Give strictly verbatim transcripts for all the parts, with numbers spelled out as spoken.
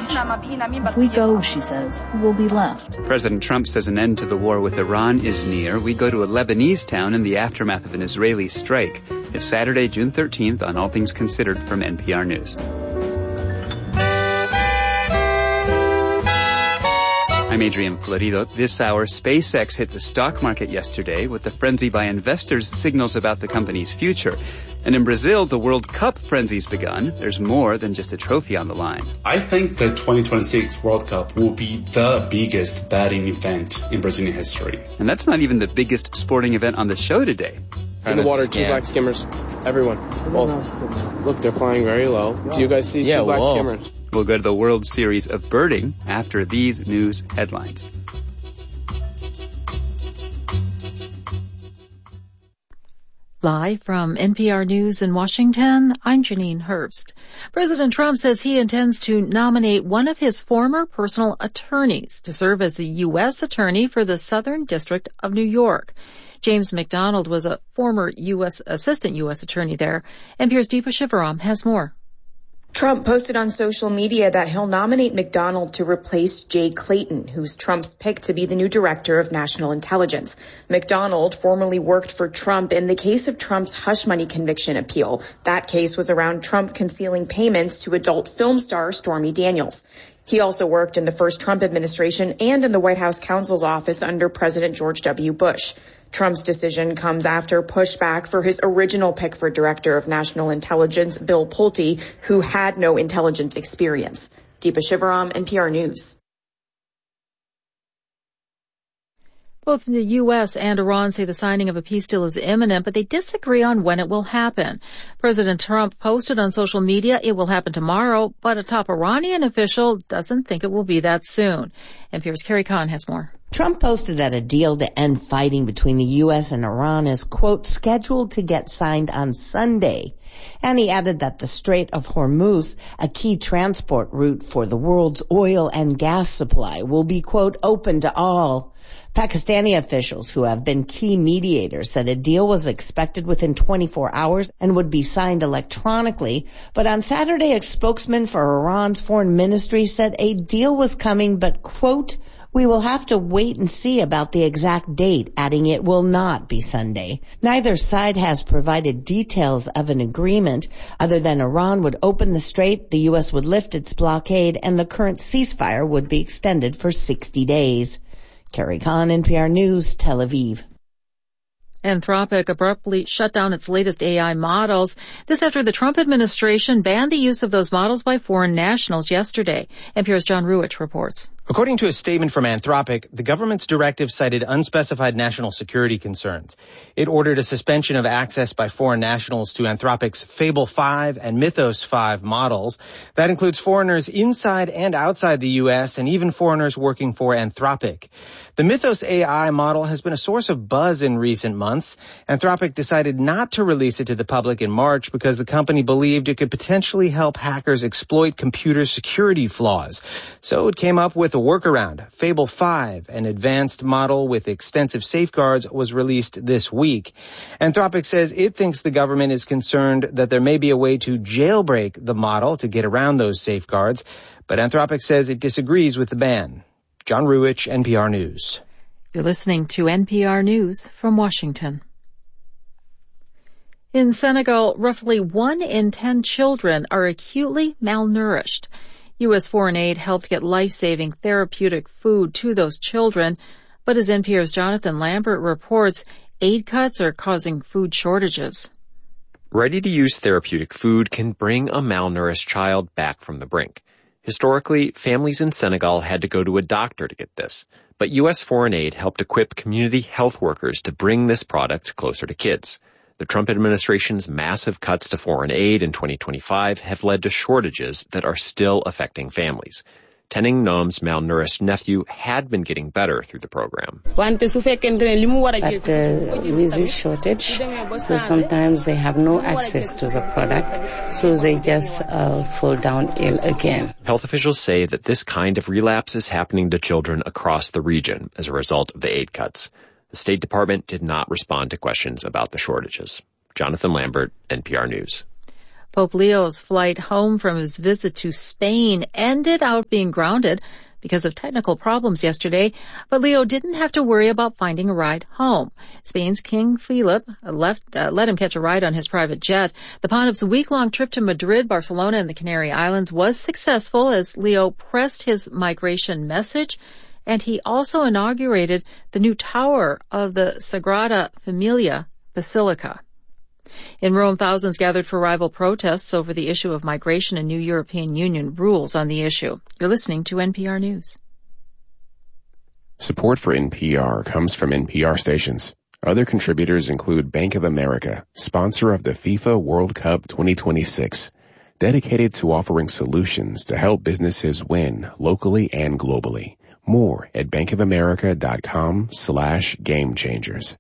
If we go, she says, who will be left? President Trump says an end to the war with Iran is near. We go to a Lebanese town in the aftermath of an Israeli strike. It's Saturday, June thirteenth on All Things Considered from N P R News. I'm Adrian Florido. This hour, SpaceX hit the stock market yesterday with the frenzy by investors signals about the company's future. And in Brazil, the World Cup frenzy's begun. There's more than just a trophy on the line. I think the twenty twenty-six World Cup will be the biggest betting event in Brazilian history. And that's not even the biggest sporting event on the show today. In the water, two yeah. black skimmers. Everyone. Both. Look, they're flying very low. Do you guys see yeah, two black whoa. skimmers? We'll go to the World Series of Birding after these news headlines. Live from N P R News in Washington, I'm Janine Herbst. President Trump says he intends to nominate one of his former personal attorneys to serve as the U S attorney for the Southern District of New York. James McDonald was a former U S assistant U S attorney there. N P R's Deepa Shivaram has more. Trump posted on social media that he'll nominate McDonald to replace Jay Clayton, who's Trump's pick to be the new director of national intelligence. McDonald formerly worked for Trump in the case of Trump's hush money conviction appeal. That case was around Trump concealing payments to adult film star Stormy Daniels. He also worked in the first Trump administration and in the White House counsel's office under President George W. Bush. Trump's decision comes after pushback for his original pick for Director of National Intelligence, Bill Pulte, who had no intelligence experience. Deepa Shivaram, N P R News. Both the U S and Iran say the signing of a peace deal is imminent, but they disagree on when it will happen. President Trump posted on social media it will happen tomorrow, but a top Iranian official doesn't think it will be that soon. N P R's Carrie Kahn has more. Trump posted that a deal to end fighting between the U S and Iran is, quote, scheduled to get signed on Sunday. And he added that the Strait of Hormuz, a key transport route for the world's oil and gas supply, will be, quote, open to all. Pakistani officials who have been key mediators said a deal was expected within twenty-four hours and would be signed electronically. But on Saturday, a spokesman for Iran's foreign ministry said a deal was coming, but, quote, we will have to wait and see about the exact date, adding it will not be Sunday. Neither side has provided details of an agreement other than Iran would open the strait, the U S would lift its blockade, and the current ceasefire would be extended for sixty days. Carrie Kahn, N P R News, Tel Aviv. Anthropic abruptly shut down its latest A I models. This after the Trump administration banned the use of those models by foreign nationals yesterday. N P R's John Ruwitch reports. According to a statement from Anthropic, the government's directive cited unspecified national security concerns. It ordered a suspension of access by foreign nationals to Anthropic's Fable five and Mythos five models. That includes foreigners inside and outside the U S and even foreigners working for Anthropic. The Mythos A I model has been a source of buzz in recent months. Anthropic decided not to release it to the public in March because the company believed it could potentially help hackers exploit computer security flaws. So it came up with a workaround. Fable five, an advanced model with extensive safeguards, was released this week. Anthropic says it thinks the government is concerned that there may be a way to jailbreak the model to get around those safeguards, but Anthropic says it disagrees with the ban. John Ruwitch, N P R News. You're listening to N P R News from Washington. In Senegal, roughly one in ten children are acutely malnourished. U S foreign aid helped get life-saving therapeutic food to those children, but as N P R's Jonathan Lambert reports, aid cuts are causing food shortages. Ready-to-use therapeutic food can bring a malnourished child back from the brink. Historically, families in Senegal had to go to a doctor to get this, but U S foreign aid helped equip community health workers to bring this product closer to kids. The Trump administration's massive cuts to foreign aid in twenty twenty-five have led to shortages that are still affecting families. Teneng Nom's malnourished nephew had been getting better through the program. But uh, with this shortage, so sometimes they have no access to the product, so they just uh, fall down ill again. Health officials say that this kind of relapse is happening to children across the region as a result of the aid cuts. The State Department did not respond to questions about the shortages. Jonathan Lambert, N P R News. Pope Leo's flight home from his visit to Spain ended out being grounded because of technical problems yesterday, but Leo didn't have to worry about finding a ride home. Spain's King Philip left, uh, let him catch a ride on his private jet. The Pontiff's week-long trip to Madrid, Barcelona, and the Canary Islands was successful as Leo pressed his migration message, and he also inaugurated the new tower of the Sagrada Familia Basilica. In Rome, thousands gathered for rival protests over the issue of migration and new European Union rules on the issue. You're listening to N P R News. Support for N P R comes from N P R stations. Other contributors include Bank of America, sponsor of the FIFA World Cup twenty twenty-six, dedicated to offering solutions to help businesses win locally and globally. More at bankofamerica.com slash game changers.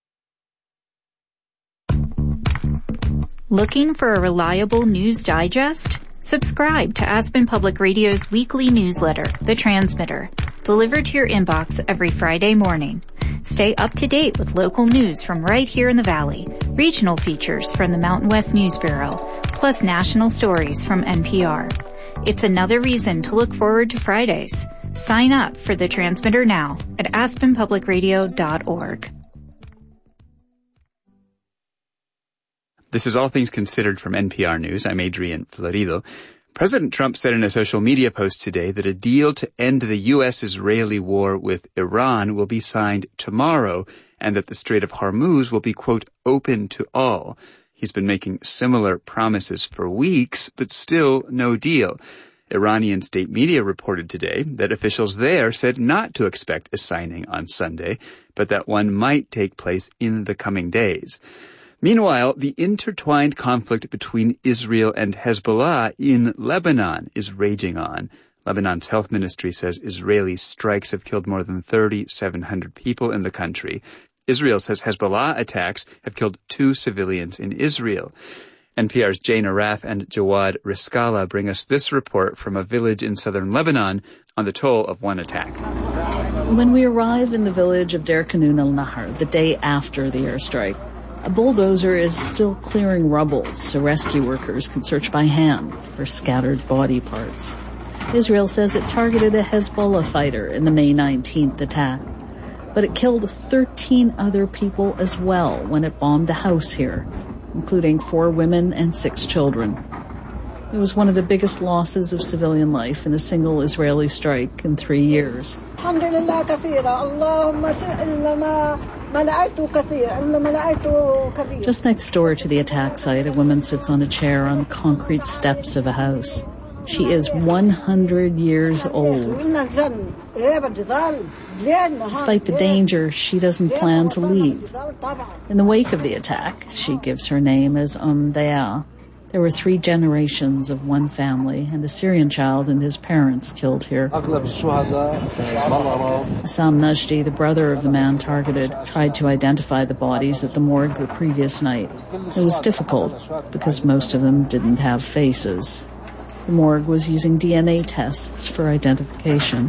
Looking for a reliable news digest? Subscribe to Aspen Public Radio's weekly newsletter, The Transmitter, delivered to your inbox every Friday morning. Stay up to date with local news from right here in the Valley, regional features from the Mountain West News Bureau, plus national stories from N P R. It's another reason to look forward to Fridays. Sign up for The Transmitter now at aspen public radio dot org. This is All Things Considered from N P R News. I'm Adrian Florido. President Trump said in a social media post today that a deal to end the U S-Israeli war with Iran will be signed tomorrow and that the Strait of Hormuz will be, quote, open to all. He's been making similar promises for weeks, but still no deal. Iranian state media reported today that officials there said not to expect a signing on Sunday, but that one might take place in the coming days. Meanwhile, the intertwined conflict between Israel and Hezbollah in Lebanon is raging on. Lebanon's health ministry says Israeli strikes have killed more than three thousand seven hundred people in the country. Israel says Hezbollah attacks have killed two civilians in Israel. N P R's Jane Arath and Jawad Riskala bring us this report from a village in southern Lebanon on the toll of one attack. When we arrive in the village of Der Kanun al-Nahar, the day after the airstrike, a bulldozer is still clearing rubble so rescue workers can search by hand for scattered body parts. Israel says it targeted a Hezbollah fighter in the May nineteenth attack, but it killed thirteen other people as well when it bombed a house here, including four women and six children. It was one of the biggest losses of civilian life in a single Israeli strike in three years. Just next door to the attack site, a woman sits on a chair on the concrete steps of a house. She is one hundred years old. Despite the danger, she doesn't plan to leave. In the wake of the attack, she gives her name as Umm Daya. There were three generations of one family and a Syrian child and his parents killed here. Assam Najdi, the brother of the man targeted, tried to identify the bodies at the morgue the previous night. It was difficult because most of them didn't have faces. The morgue was using D N A tests for identification.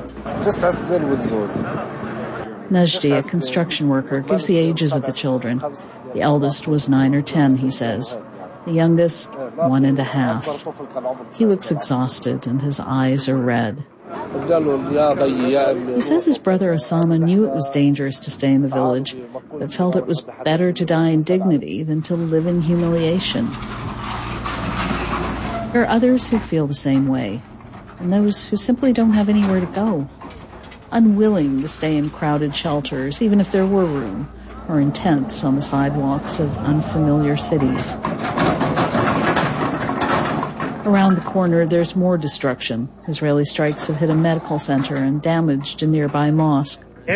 Najdi, a construction worker, gives the ages of the children. The eldest was nine or ten, he says. The youngest, one and a half. He looks exhausted and his eyes are red. He says his brother Osama knew it was dangerous to stay in the village, but felt it was better to die in dignity than to live in humiliation. There are others who feel the same way, and those who simply don't have anywhere to go, unwilling to stay in crowded shelters, even if there were room, or in tents on the sidewalks of unfamiliar cities. Around the corner, there's more destruction. Israeli strikes have hit a medical center and damaged a nearby mosque.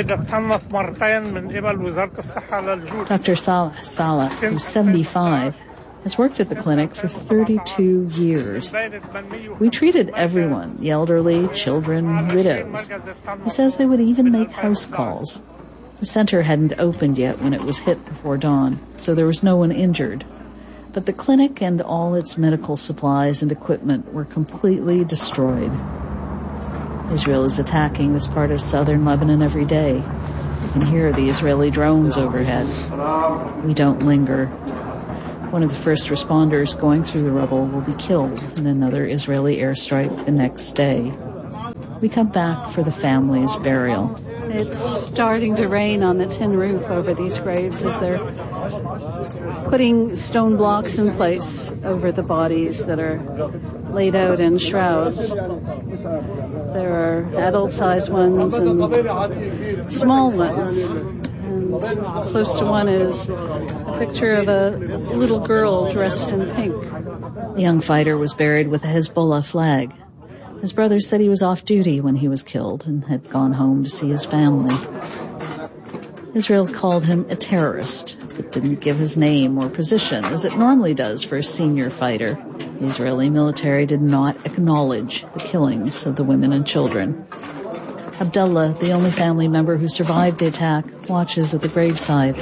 Doctor Salah Salah, who's seventy-five, has worked at the clinic for thirty-two years. We treated everyone, the elderly, children, widows. He says they would even make house calls. The center hadn't opened yet when it was hit before dawn, so there was no one injured. But the clinic and all its medical supplies and equipment were completely destroyed. Israel is attacking this part of southern Lebanon every day. You can hear the Israeli drones overhead. We don't linger. One of the first responders going through the rubble will be killed in another Israeli airstrike the next day. We come back for the family's burial. It's starting to rain on the tin roof over these graves as they're putting stone blocks in place over the bodies that are laid out in shrouds. There are adult-sized ones and small ones. And close to one is a picture of a little girl dressed in pink. The young fighter was buried with a Hezbollah flag. His brother said he was off duty when he was killed and had gone home to see his family. Israel called him a terrorist, but didn't give his name or position, as it normally does for a senior fighter. The Israeli military did not acknowledge the killings of the women and children. Abdullah, the only family member who survived the attack, watches at the graveside.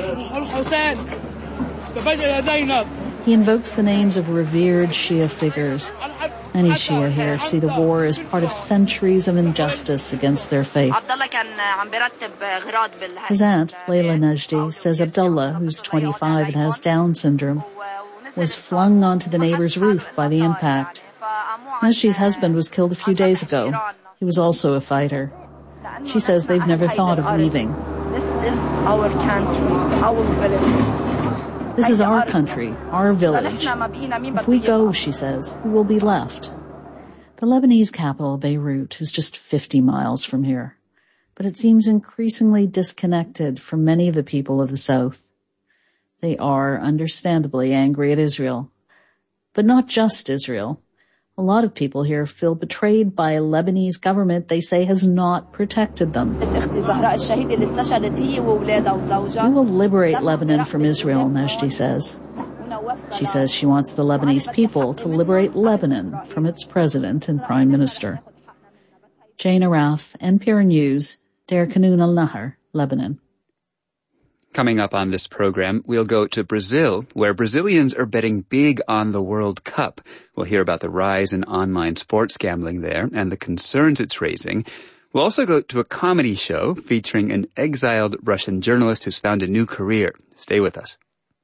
He invokes the names of revered Shia figures. Many Shia here see the war as part of centuries of injustice against their faith. His aunt, Layla Najdi, says Abdullah, who's twenty-five and has Down syndrome, was flung onto the neighbor's roof by the impact. Najdi's husband was killed a few days ago. He was also a fighter. She says they've never thought of leaving. This is our country, our village. This is our country, our village. If we go, she says, who will be left? The Lebanese capital, Beirut, is just fifty miles from here, but it seems increasingly disconnected from many of the people of the south. They are understandably angry at Israel, but not just Israel. A lot of people here feel betrayed by a Lebanese government they say has not protected them. We will liberate Lebanon from Israel, Najdi says. She says she wants the Lebanese people to liberate Lebanon from its president and prime minister. Jane Araf, N P R News, Deir Kanun al-Nahar, Lebanon. Coming up on this program, we'll go to Brazil, where Brazilians are betting big on the World Cup. We'll hear about the rise in online sports gambling there and the concerns it's raising. We'll also go to a comedy show featuring an exiled Russian journalist who's found a new career. Stay with us.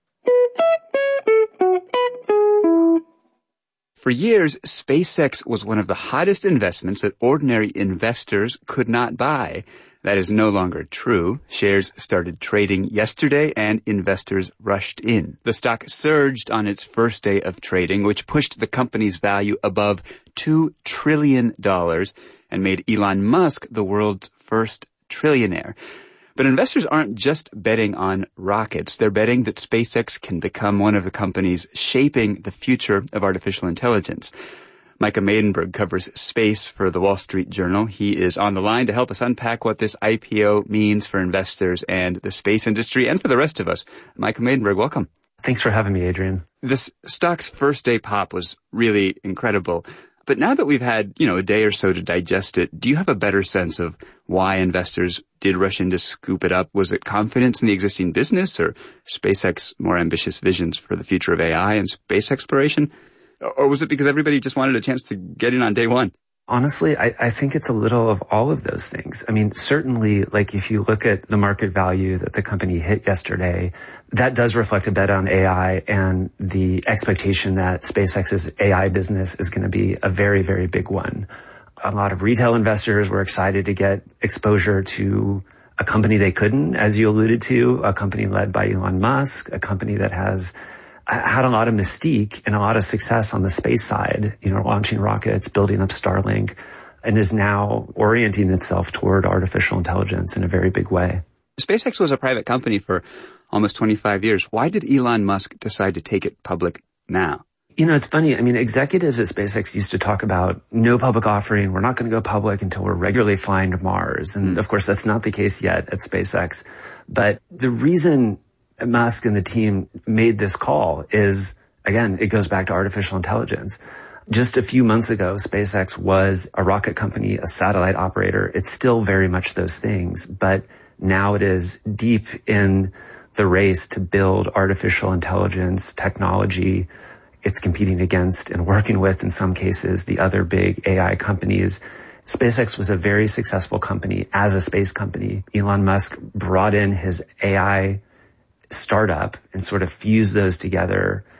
For years, SpaceX was one of the hottest investments that ordinary investors could not buy. That is no longer true. Shares started trading yesterday and investors rushed in. The stock surged on its first day of trading, which pushed the company's value above two trillion dollars and made Elon Musk the world's first trillionaire. But investors aren't just betting on rockets. They're betting that SpaceX can become one of the companies shaping the future of artificial intelligence. Micah Maidenberg covers space for the Wall Street Journal. He is on the line to help us unpack what this I P O means for investors and the space industry and for the rest of us. Micah Maidenberg, welcome. Thanks for having me, Adrian. This stock's first day pop was really incredible. But now that we've had, you know, a day or so to digest it, do you have a better sense of why investors did rush in to scoop it up? Was it confidence in the existing business or SpaceX's more ambitious visions for the future of A I and space exploration? Or was it because everybody just wanted a chance to get in on day one? Honestly, I, I think it's a little of all of those things. I mean, certainly, like if you look at the market value that the company hit yesterday, that does reflect a bet on A I and the expectation that SpaceX's A I business is going to be a very, very big one. A lot of retail investors were excited to get exposure to a company they couldn't, as you alluded to, a company led by Elon Musk, a company that has had a lot of mystique and a lot of success on the space side, you know, launching rockets, building up Starlink, and is now orienting itself toward artificial intelligence in a very big way. SpaceX was a private company for almost twenty-five years. Why did Elon Musk decide to take it public now? You know, it's funny. I mean, executives at SpaceX used to talk about no public offering. We're not going to go public until we're regularly flying to Mars. And of course, that's not the case yet at SpaceX. But the reason Musk and the team made this call is, again, it goes back to artificial intelligence. Just a few months ago, SpaceX was a rocket company, a satellite operator. It's still very much those things, but now it is deep in the race to build artificial intelligence technology. It's competing against and working with, in some cases, the other big A I companies. SpaceX was a very successful company as a space company. Elon Musk brought in his A I startup and sort of fused those together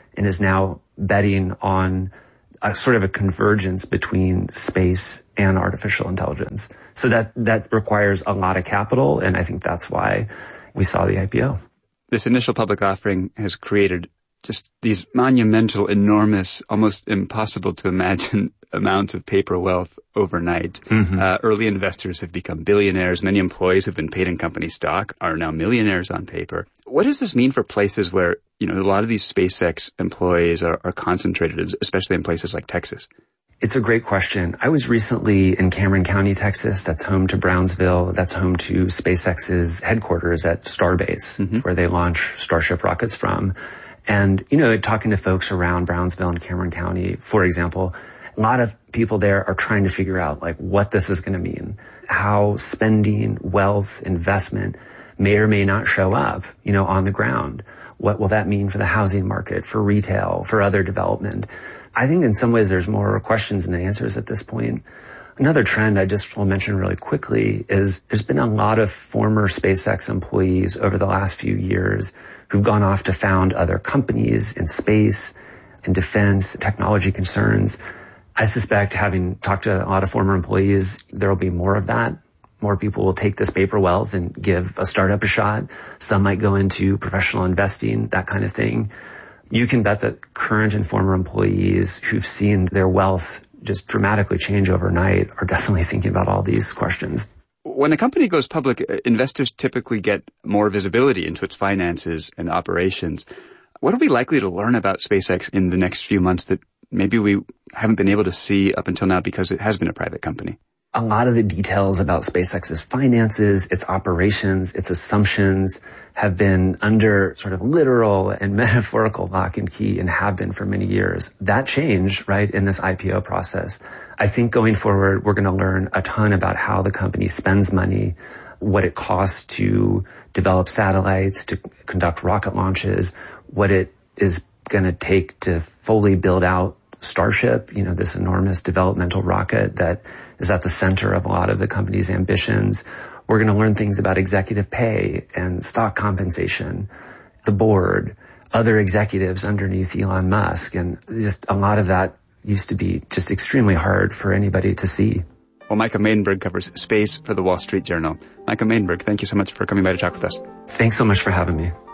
and is now betting on a sort of a convergence between space and artificial intelligence. So that, that requires a lot of capital, and I think that's why we saw the I P O. This initial public offering has created just these monumental, enormous, almost impossible to imagine amounts of paper wealth overnight. Mm-hmm. Uh, early investors have become billionaires. Many employees who've been paid in company stock are now millionaires on paper. What does this mean for places where, you know, a lot of these SpaceX employees are, are concentrated, especially in places like Texas? It's a great question. I was recently in Cameron County, Texas. That's home to Brownsville. That's home to SpaceX's headquarters at Starbase, mm-hmm. where they launch Starship rockets from. And, you know, talking to folks around Brownsville and Cameron County, for example, a lot of people there are trying to figure out, like, what this is going to mean, how spending, wealth, investment may or may not show up, you know, on the ground. What will that mean for the housing market, for retail, for other development? I think in some ways there's more questions than answers at this point. Another trend I just will mention really quickly is there's been a lot of former SpaceX employees over the last few years who've gone off to found other companies in space, in defense, technology concerns. I suspect, having talked to a lot of former employees, there will be more of that. More people will take this paper wealth and give a startup a shot. Some might go into professional investing, that kind of thing. You can bet that current and former employees who've seen their wealth just dramatically change overnight are definitely thinking about all these questions. When a company goes public, investors typically get more visibility into its finances and operations. What are we likely to learn about SpaceX in the next few months that maybe we haven't been able to see up until now because it has been a private company? A lot of the details about SpaceX's finances, its operations, its assumptions have been under sort of literal and metaphorical lock and key and have been for many years. That changed, right, in this I P O process. I think going forward, we're going to learn a ton about how the company spends money, what it costs to develop satellites, to conduct rocket launches, what it is going to take to fully build out Starship, you know, this enormous developmental rocket that is at the center of a lot of the company's ambitions. We're going to learn things about executive pay and stock compensation, the board, other executives underneath Elon Musk. And just a lot of that used to be just extremely hard for anybody to see. Well, Micah Maidenberg covers space for the Wall Street Journal. Micah Maidenberg, thank you so much for coming by to talk with us. Thanks so much for having me.